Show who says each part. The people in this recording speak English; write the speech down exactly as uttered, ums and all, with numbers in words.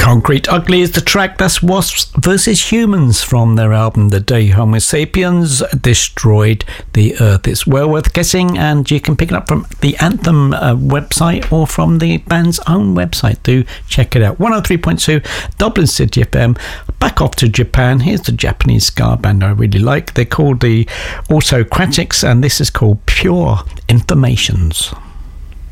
Speaker 1: Concrete Ugly is the track. That's Wasps versus Humans from their album The Day Homo Sapiens Destroyed the Earth. It's well worth guessing, and you can pick it up from the Anthem uh, website or from the band's own website. Do check it out. one oh three point two Dublin City F M. Back off to Japan. Here's the Japanese ska band I really like. They're called the Autocratics, and this is called Pure Informations.